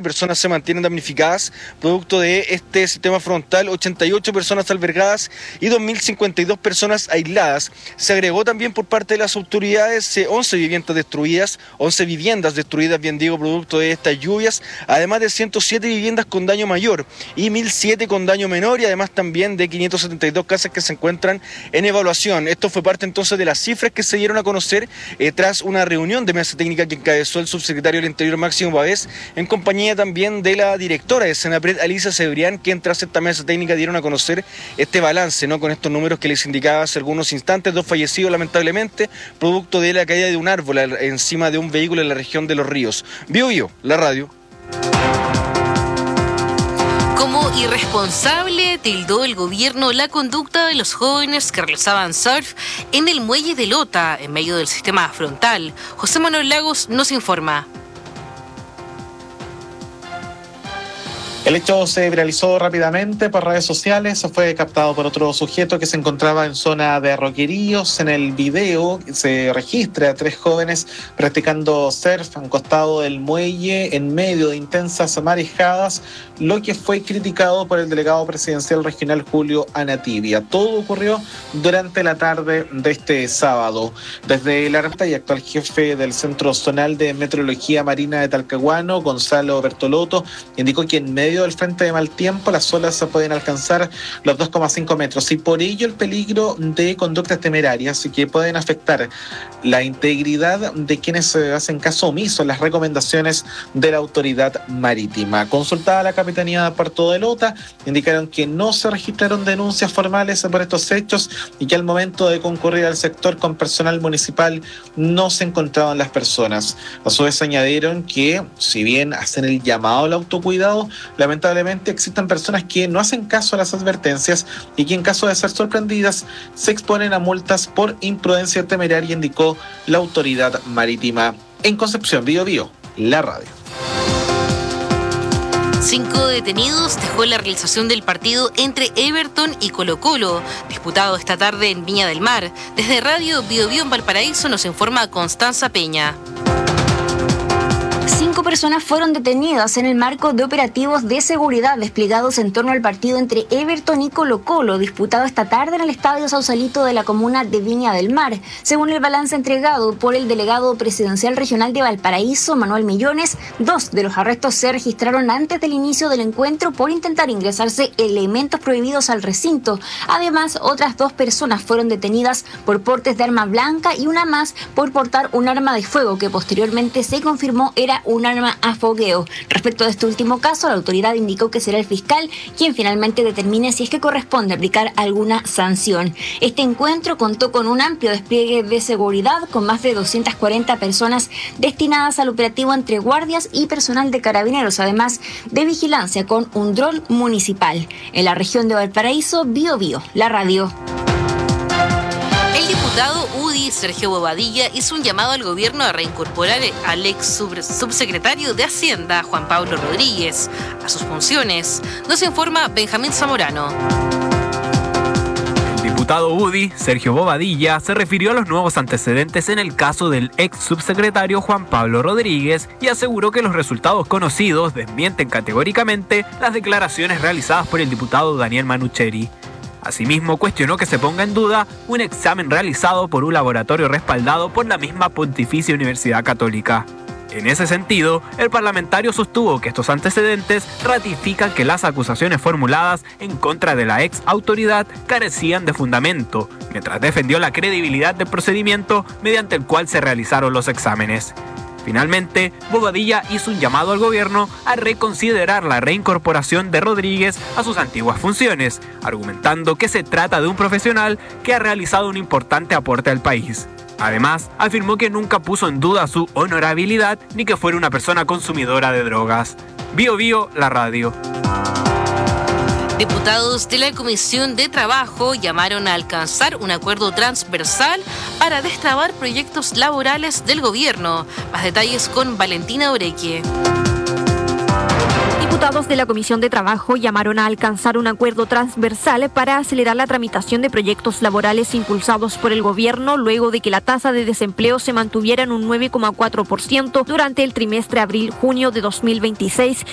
personas se mantienen damnificadas producto de este sistema frontal, 88 personas albergadas y 2.052 personas aisladas. Se agregó también por parte de las autoridades 11 viviendas destruidas, producto de estas lluvias, además de 107 viviendas con daño mayor y 1.007 con daño menor, y además también de 572 casas que se encuentran en evaluación. Esto fue parte entonces de las cifras que se dieron a conocer tras una reunión de mesa técnica que encabezó el subsecretario del Interior Máximo Pavés, en compañía también de la directora de Senapred, Alicia Cebrián, quien tras esta mesa técnica dieron a conocer este balance, ¿no?, con estos números que les indicaba hace algunos instantes: 2 fallecidos lamentablemente, producto de la caída de un árbol encima de un vehículo en la región de Los Ríos. Bio, la radio. Como irresponsable tildó el gobierno la conducta de los jóvenes que realizaban surf en el muelle de Lota, en medio del sistema frontal. José Manuel Lagos nos informa. El hecho se viralizó rápidamente por redes sociales, fue captado por otro sujeto que se encontraba en zona de Roqueríos. En el video se registra a 3 jóvenes practicando surf a un costado del muelle en medio de intensas marejadas, lo que fue criticado por el delegado presidencial regional Julio Anatibia. Todo ocurrió durante la tarde de este sábado. Desde la renta y actual jefe del Centro Zonal de Meteorología Marina de Talcahuano, Gonzalo Bertolotto, indicó que en medio del frente de mal tiempo las olas pueden alcanzar los 2,5 metros y por ello el peligro de conductas temerarias que pueden afectar la integridad de quienes hacen caso omiso a las recomendaciones de la autoridad marítima. Consultada la Capitanía de Puerto de Lota, indicaron que no se registraron denuncias formales por estos hechos y que al momento de concurrir al sector con personal municipal no se encontraban las personas. A su vez añadieron que si bien hacen el llamado al autocuidado, lamentablemente existen personas que no hacen caso a las advertencias y que en caso de ser sorprendidas se exponen a multas por imprudencia temeraria, indicó la autoridad marítima. En Concepción, Bio, la radio. 5 detenidos dejó la realización del partido entre Everton y Colo-Colo, disputado esta tarde en Viña del Mar. Desde Radio Bio en Valparaíso nos informa Constanza Peña. 5 personas fueron detenidas en el marco de operativos de seguridad desplegados en torno al partido entre Everton y Colo-Colo, disputado esta tarde en el Estadio Sausalito de la comuna de Viña del Mar. Según el balance entregado por el delegado presidencial regional de Valparaíso, Manuel Millones, 2 de los arrestos se registraron antes del inicio del encuentro por intentar ingresarse elementos prohibidos al recinto. Además, otras 2 personas fueron detenidas por portes de arma blanca y una más por portar un arma de fuego que posteriormente se confirmó era un arma a fogueo. Respecto de este último caso, la autoridad indicó que será el fiscal quien finalmente determine si es que corresponde aplicar alguna sanción. Este encuentro contó con un amplio despliegue de seguridad, con más de 240 personas destinadas al operativo entre guardias y personal de carabineros, además de vigilancia con un dron municipal. En la región de Valparaíso, Bio, la radio. El diputado UDI, Sergio Bobadilla, hizo un llamado al gobierno a reincorporar al ex subsecretario de Hacienda, Juan Pablo Rodríguez, a sus funciones. Nos informa Benjamín Zamorano. El diputado UDI, Sergio Bobadilla, se refirió a los nuevos antecedentes en el caso del ex subsecretario Juan Pablo Rodríguez y aseguró que los resultados conocidos desmienten categóricamente las declaraciones realizadas por el diputado Daniel Manucheri. Asimismo, cuestionó que se ponga en duda un examen realizado por un laboratorio respaldado por la misma Pontificia Universidad Católica. En ese sentido, el parlamentario sostuvo que estos antecedentes ratifican que las acusaciones formuladas en contra de la ex autoridad carecían de fundamento, mientras defendió la credibilidad del procedimiento mediante el cual se realizaron los exámenes. Finalmente, Bobadilla hizo un llamado al gobierno a reconsiderar la reincorporación de Rodríguez a sus antiguas funciones, argumentando que se trata de un profesional que ha realizado un importante aporte al país. Además, afirmó que nunca puso en duda su honorabilidad ni que fuera una persona consumidora de drogas. Bio, la radio. Diputados de la Comisión de Trabajo llamaron a alcanzar un acuerdo transversal para destrabar proyectos laborales del gobierno. Más detalles con Valentina Oreque. Diputados de la Comisión de Trabajo llamaron a alcanzar un acuerdo transversal para acelerar la tramitación de proyectos laborales impulsados por el gobierno luego de que la tasa de desempleo se mantuviera en un 9,4% durante el trimestre abril-junio de 2026